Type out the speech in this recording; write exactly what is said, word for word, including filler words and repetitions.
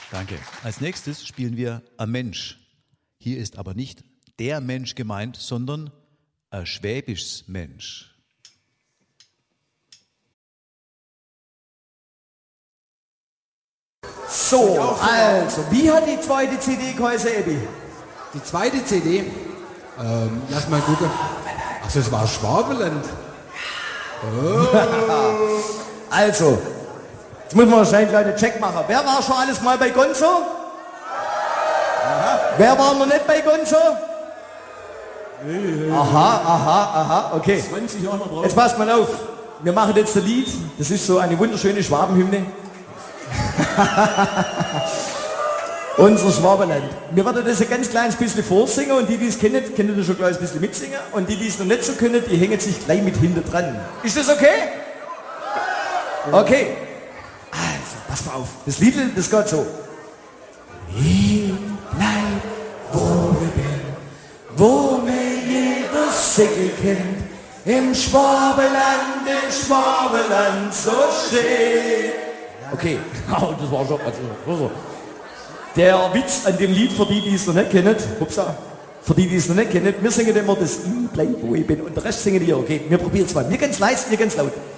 Danke. Als nächstes spielen wir ein Mensch. Hier ist aber nicht der Mensch gemeint, sondern ein schwäbisches Mensch. So, also, wie hat die zweite C D geheißen, Ebi? Die zweite C D? Ähm, lass mal gucken. Ach, das war Schwabeland. Oh. Also, jetzt müssen wir wahrscheinlich gleich einen Check machen. Wer war schon alles mal bei Gonzo? Aha. Wer war noch nicht bei Gonzo? Aha, aha, aha, okay. zwanzig Jahre noch drauf. Jetzt passt mal auf. Wir machen jetzt ein Lied. Das ist so eine wunderschöne Schwabenhymne. Unser Schwabenland. Wir werden das ein ganz kleines bisschen vorsingen und die, die es kennen, können das schon gleich ein bisschen mitsingen. Und die, die es noch nicht so können, die hängen sich gleich mit hinten dran. Ist das okay? Okay. Also, pass mal auf. Das Lied, das geht so. Ich bleib, wo ich bin, wo mir jeder Segel kennt. Im Schwabenland, im Schwabenland so schön. Okay, oh, das war schon, also, der Witz an dem Lied, für die, die es noch nicht kennen, upsa, für die, die es noch nicht kennen, wir singen immer das Ich bleib, wo ich bin und der Rest singen die, okay, wir probieren es mal, wir ganz leise, wir ganz laut.